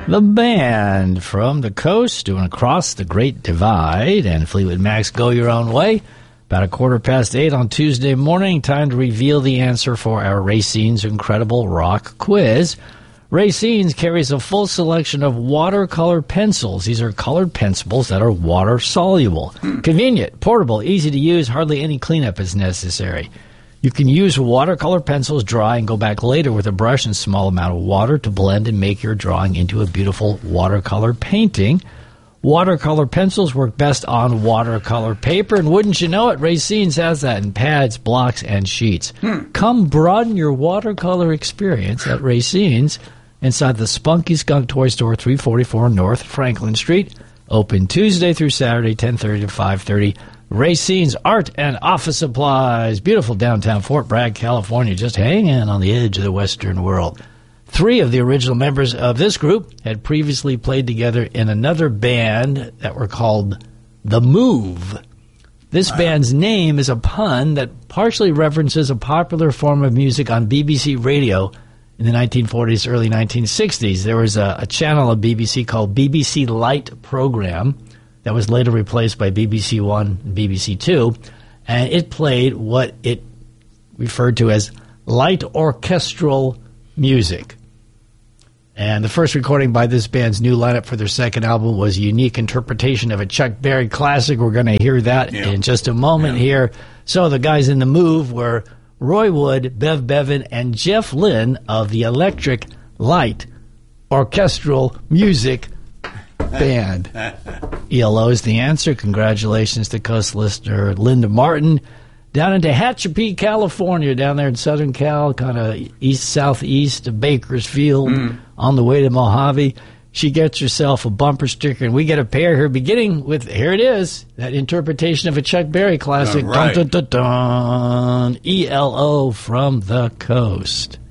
The band from the coast doing Across the Great Divide, and Fleetwood Mac's Go Your Own Way. About 8:15 on Tuesday morning, time to reveal the answer for our Racine's Incredible Rock Quiz. Racine's carries a full selection of watercolor pencils. These are colored pencils that are water soluble. Convenient, portable, easy to use, hardly any cleanup is necessary. You can use watercolor pencils dry and go back later with a brush and small amount of water to blend and make your drawing into a beautiful watercolor painting. Watercolor pencils work best on watercolor paper, and wouldn't you know it, Racine's has that in pads, blocks, and sheets. Come broaden your watercolor experience at Racine's inside the Spunky Skunk Toy Store, 344 North Franklin Street. Open Tuesday through Saturday, 10:30 to 5:30. Racine's Art and Office Supplies. Beautiful downtown Fort Bragg, California, just hanging on the edge of the Western world. 3 of the original members of this group had previously played together in another band that were called The Move. This band's name is a pun that partially references a popular form of music on BBC Radio in the 1940s, early 1960s. There was a channel of BBC called BBC Light Program that was later replaced by BBC One and BBC Two, and it played what it referred to as light orchestral music. And the first recording by this band's new lineup for their second album was a unique interpretation of a Chuck Berry classic. We're going to hear that in just a moment here. So the guys in The Move were Roy Wood, Bev Bevan, and Jeff Lynne of the Electric Light Orchestral Music Band. ELO is the answer. Congratulations to Coast listener Linda Martin down in Tehachapi, California, down there in Southern Cal, kind of southeast of Bakersfield, on the way to Mojave. She gets herself a bumper sticker, and we get a pair here, beginning with, here it is, that interpretation of a Chuck Berry classic, dun, dun, dun, dun, ELO from the coast.